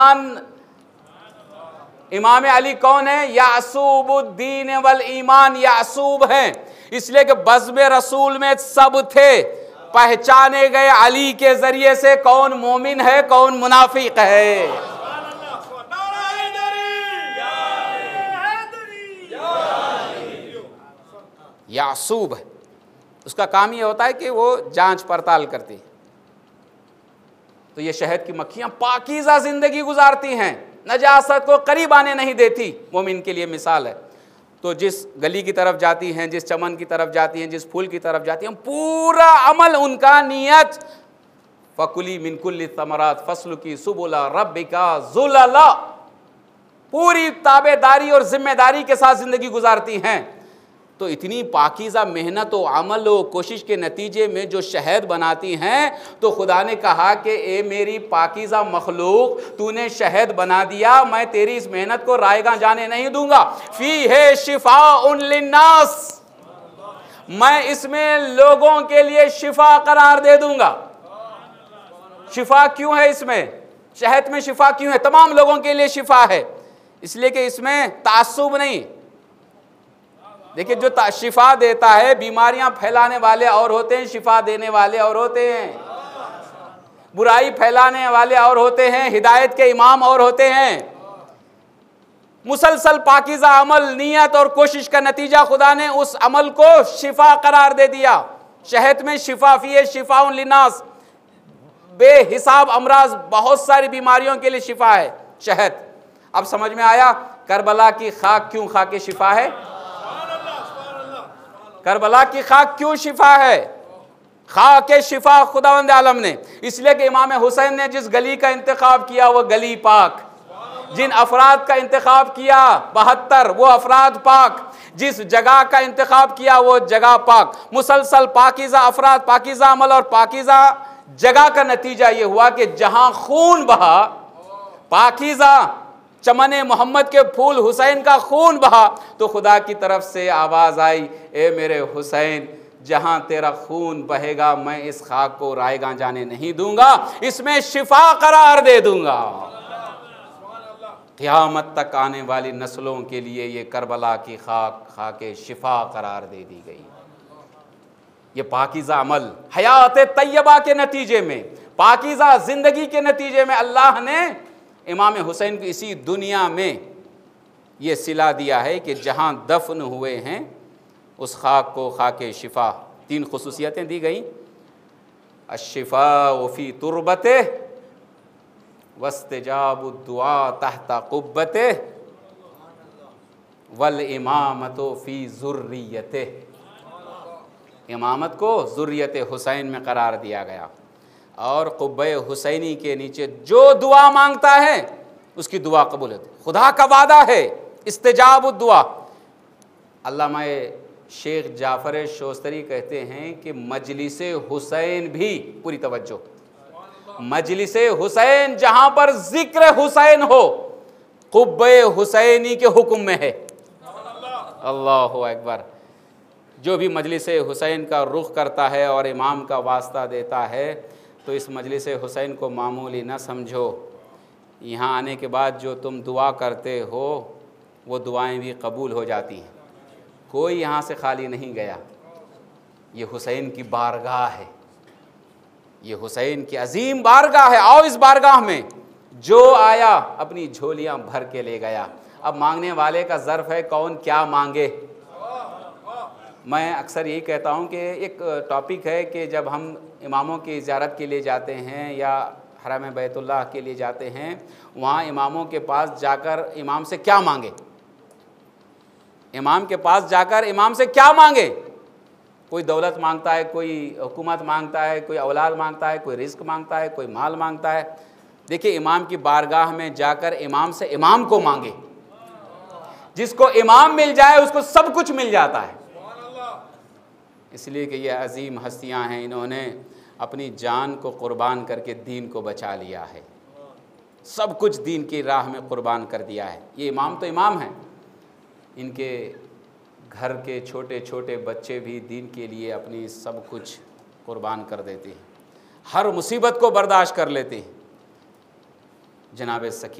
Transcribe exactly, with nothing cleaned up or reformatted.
इमाम अली कौन है? यासूबुद्दीन वल ईमान, यासूब हैं, इसलिए कि बज़्म रसूल में सब थे, पहचाने गए अली के जरिए से कौन मोमिन है कौन मुनाफिक है। यासूब है, उसका काम ये होता है कि वो जांच पड़ताल करती है। तो ये शहद की मक्खियां पाकीज़ा जिंदगी गुजारती हैं, नजासत को करीब आने नहीं देती, मोमिन के लिए मिसाल है। तो जिस गली की तरफ जाती हैं, जिस चमन की तरफ जाती हैं, जिस फूल की तरफ जाती हैं, पूरा अमल उनका नियत फकुली मिन कुल्ली समरात फस्ल की सुबुला रब्बिका जुलला, पूरी ताबेदारी और जिम्मेदारी के साथ जिंदगी गुजारती हैं। तो इतनी पाकीज़ा मेहनत व अमल व कोशिश के नतीजे में जो शहद बनाती हैं, तो खुदा ने कहा कि ए मेरी पाकीज़ा मखलूक, तूने शहद बना दिया, मैं तेरी इस मेहनत को रायगा जाने नहीं दूंगा। फी है शिफा उन लिन्नास, मैं इसमें लोगों के लिए शिफा करार दे दूंगा। शिफा क्यों है इसमें? शहद में शिफा क्यों है? तमाम लोगों के लिए शिफा है, इसलिए कि इसमें तासुब नहीं। देखिए, जो शिफा देता है, बीमारियां फैलाने वाले और होते हैं, शिफा देने वाले और होते हैं, बुराई फैलाने वाले और होते हैं, हिदायत के इमाम और होते हैं। मुसलसल पाकीज़ा अमल, नियत और कोशिश का नतीजा खुदा ने उस अमल को शिफा करार दे दिया। शहद में शिफा, फी शिफाउन लिन्नास, बेहिसाब अमराज, बहुत सारी बीमारियों के लिए शिफा है शहद। अब समझ में आया करबला की खाक क्यों खाके शिफा है? करबला की खाक क्यों शिफा है? खाके शिफा खुदावंद आलम ने, इसलिए कि इमाम हुसैन ने जिस गली का इंतखाब किया वो गली पाक, जिन अफराद का इंतखाब किया बहत्तर वो अफराद पाक, जिस जगह का इंतखाब किया वो जगह पाक। मुसलसल पाकीज़ा अफराद, पाकीज़ा अमल और पाकीज़ा जगह का नतीजा ये हुआ कि जहां खून बहा, पाकीज़ा चमने मोहम्मद के फूल हुसैन का खून बहा, तो खुदा की तरफ से आवाज़ आई, ए मेरे हुसैन, जहां तेरा खून बहेगा मैं इस खाक को रायगा जाने नहीं दूंगा, इसमें शिफा करार दे दूंगा। क़यामत तक आने वाली नस्लों के लिए ये करबला की खाक खाके शिफा करार दे दी गई। ये पाकीज़ा अमल हयात तैयबा के नतीजे में, पाकीज़ा ज़िंदगी के नतीजे में अल्लाह ने इमाम हुसैन को इसी दुनिया में ये सिला दिया है कि जहाँ दफन हुए हैं उस खाक को खाके शिफा। तीन खुसूसियतें दी गई, अशिफा वफ़ी तुरबते वस्तिजाबुद्दुआ तहता कुब्बते वल इमामतो फ़ी ज़ुर्रियते। इमामत को ज़ुर्रियत हुसैन में करार दिया गया, और कुब्बे हुसैनी के नीचे जो दुआ मांगता है उसकी दुआ कबूल होती। खुदा का वादा है इस्तिजाबुद दुआ। अल्लामा शेख जाफ़र शोस्तरी कहते हैं कि मजलिसे हुसैन भी, पूरी तवज्जो, मजलिसे हुसैन जहां पर जिक्र हुसैन हो, कुब्बे हुसैनी के हुक्म में है। अल्लाहु अकबर। जो भी मजलिसे हुसैन का रुख करता है और इमाम का वास्ता देता है, तो इस मजलिस हुसैन को मामूली न समझो। यहाँ आने के बाद जो तुम दुआ करते हो वो दुआएं भी कबूल हो जाती हैं। कोई यहाँ से खाली नहीं गया। ये हुसैन की बारगाह है, ये हुसैन की अजीम बारगाह है। आओ इस बारगाह में, जो आया अपनी झोलियाँ भर के ले गया। अब मांगने वाले का ज़र्फ़ है कौन क्या मांगे। मैं अक्सर यही कहता हूँ कि एक टॉपिक है कि जब हम इमामों की ज़ियारत के लिए जाते हैं या हरम बैतुल्लाह के लिए जाते हैं, वहाँ इमामों के पास जाकर इमाम से क्या मांगे, इमाम के पास जाकर इमाम से क्या मांगे। कोई दौलत मांगता है, कोई हुकूमत मांगता है, कोई औलाद मांगता है, कोई रिस्क मांगता है, कोई माल मांगता है। देखिए, इमाम की बारगाह में जाकर इमाम से इमाम को मांगे। जिसको इमाम मिल जाए उसको सब कुछ मिल जाता है। इसलिए कि ये अजीम हस्तियां हैं, इन्होंने अपनी जान को कुर्बान करके दीन को बचा लिया है, सब कुछ दीन की राह में कुर्बान कर दिया है। ये इमाम तो इमाम हैं, इनके घर के छोटे छोटे बच्चे भी दीन के लिए अपनी सब कुछ कुर्बान कर देते हैं, हर मुसीबत को बर्दाश्त कर लेते हैं। जनाब सखी